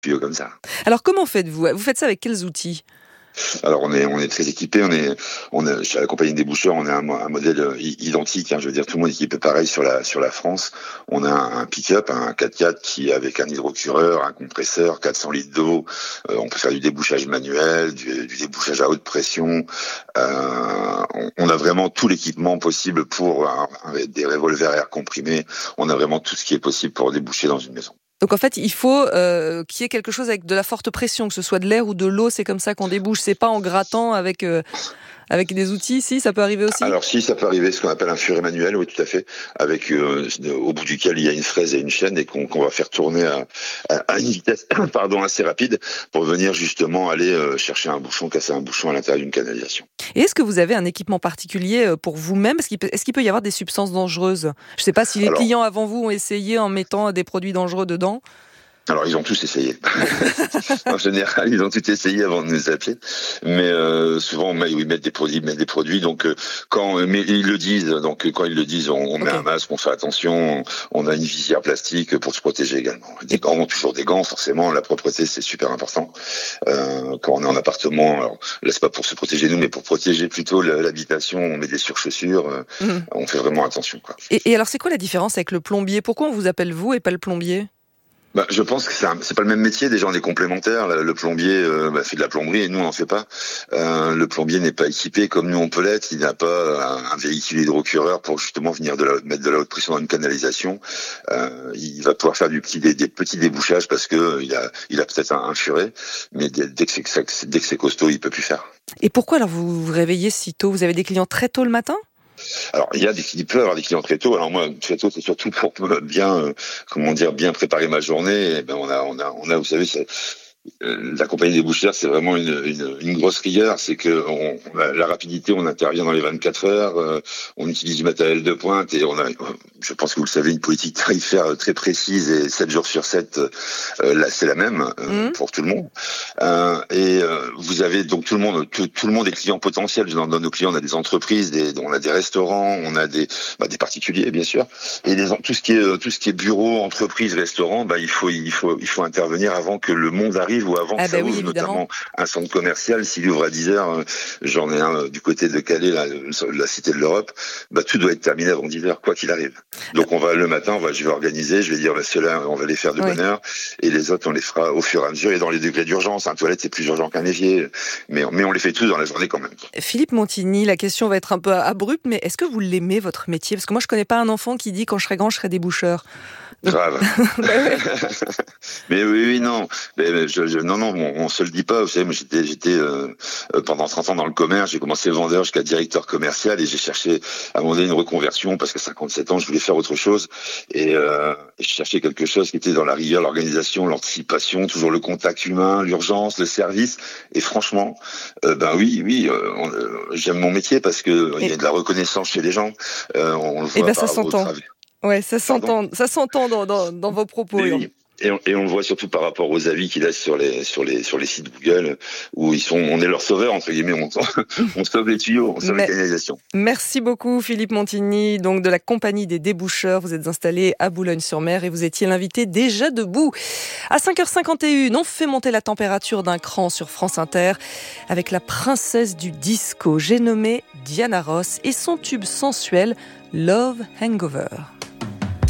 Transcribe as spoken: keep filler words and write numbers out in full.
tuyaux comme ça. Alors comment faites-vous? Vous faites ça avec quels outils? Alors on est on est très équipé, on est on est chez la compagnie des boucheurs, on a un, un modèle identique, hein, je veux dire tout le monde est équipé pareil sur la sur la France. On a un, un pick-up, un quatre-quatre qui avec un hydrocureur, un compresseur, quatre cents litres d'eau. Euh, on peut faire du débouchage manuel, du, du débouchage à haute pression. Euh, on, on a vraiment tout l'équipement possible pour un, un, des revolvers à air comprimé. On a vraiment tout ce qui est possible pour déboucher dans une maison. Donc en fait, il faut euh, qu'il y ait quelque chose avec de la forte pression, que ce soit de l'air ou de l'eau, c'est comme ça qu'on débouche. C'est pas en grattant avec euh, avec des outils, si ça peut arriver aussi. Alors si, ça peut arriver, ce qu'on appelle un furet manuel, oui tout à fait, avec euh, au bout duquel il y a une fraise et une chaîne et qu'on, qu'on va faire tourner à, à, à une vitesse pardon assez rapide pour venir justement aller euh, chercher un bouchon, casser un bouchon à l'intérieur d'une canalisation. Et est-ce que vous avez un équipement particulier pour vous-même? Est-ce qu'il peut, est-ce qu'il peut y avoir des substances dangereuses? Je ne sais pas si les Alors, clients avant vous ont essayé en mettant des produits dangereux dedans. Alors ils ont tous essayé. En général, ils ont tout essayé avant de nous appeler. Mais euh, souvent, ils mettent des produits, ils mettent des produits. Donc euh, quand mais ils le disent, donc quand ils le disent, on, on okay. met un masque, on fait attention, on a une visière plastique pour se protéger également. Des gants, toujours des gants, forcément. La propreté, c'est super important. Euh, quand on est en appartement, alors là c'est pas pour se protéger nous, mais pour protéger plutôt l'habitation, on met des surchaussures. Euh, mmh. On fait vraiment attention, quoi. Et, et alors, c'est quoi la différence avec le plombier? Pourquoi on vous appelle vous et pas le plombier? Bah, je pense que c'est, un, c'est pas le même métier. Déjà, on est complémentaires. Le plombier euh, bah, fait de la plomberie et nous, on n'en fait pas. Euh, le plombier n'est pas équipé comme nous, on peut l'être. Il n'a pas un, un véhicule hydrocureur pour justement venir de la, mettre de la haute pression dans une canalisation. Euh, il va pouvoir faire du petit, des, des petits débouchages parce que il a, il a peut-être un, un furet, mais dès, dès, que c'est, dès que c'est costaud, il peut plus faire. Et pourquoi alors vous vous réveillez si tôt? Vous avez des clients très tôt le matin? Alors il y a des il peut y avoir des clients très tôt. Alors moi très tôt c'est surtout pour bien euh, comment dire bien préparer ma journée. Et ben on a on a on a vous savez c'est, euh, la compagnie des bouchères c'est vraiment une, une, une grosse rigueur. C'est que on, la, la rapidité on intervient dans les vingt-quatre heures. Euh, on utilise du matériel de pointe et on a je pense que vous le savez une politique tarifaire très précise et sept jours sur sept euh, là c'est la même euh, mmh. pour tout le monde. Euh, et euh, vous avez donc tout le monde tout, tout le monde est client potentiel. Dans, dans nos clients on a des entreprises, des, on a des restaurants, on a des bah, des particuliers bien sûr et les, tout ce qui est tout ce qui est bureau, entreprise, restaurant, bah il faut il faut il faut intervenir avant que le monde arrive ou avant ah que ça bah ouvre, oui, notamment un centre commercial s'il ouvre à dix heures. J'en ai un du côté de Calais, là, la cité de l'Europe. Bah tout doit être terminé avant dix heures quoi qu'il arrive. Donc on va le matin, on va je vais organiser, je vais dire bah, ceux-là on va les faire de oui. bonne heure et les autres on les fera au fur et à mesure et dans les degrés d'urgence. Un toilette c'est plus urgent qu'un évier, mais mais on les fait tous dans la journée quand même. Philippe Montigny, la question va être un peu abrupte, mais est-ce que vous l'aimez votre métier? Parce que moi je connais pas un enfant qui dit quand je serai grand je serai déboucheur. Grave. Mais oui, oui, non. Mais je, je, non, non, on, on se le dit pas. Vous savez, moi, j'étais, j'étais euh, pendant trente ans dans le commerce. J'ai commencé vendeur jusqu'à directeur commercial et j'ai cherché à un moment donné une reconversion parce qu'à cinquante-sept ans, je voulais faire autre chose et, euh, et je cherchais quelque chose qui était dans la rigueur, l'organisation, l'anticipation, toujours le contact humain, l'urgence, le service. Et franchement, euh, ben oui, oui, euh, on, euh, j'aime mon métier parce que il y a de la reconnaissance chez les gens. Euh, on le voit et ben, par ça s'entend. Ouais, ça s'entend, ça s'entend dans, dans, dans vos propos. Oui. Et on, et on le voit surtout par rapport aux avis qu'ils laissent sur les sur les sur les sites Google où ils sont, on est leur sauveur entre guillemets, on, on sauve les tuyaux, on sauve Mais, les canalisations. Merci beaucoup Philippe Montigny, donc de la compagnie des déboucheurs. Vous êtes installé à Boulogne-sur-Mer et vous étiez l'invité déjà debout. À cinq heures cinquante et une, on fait monter la température d'un cran sur France Inter avec la princesse du disco. J'ai nommé Diana Ross et son tube sensuel Love Hangover.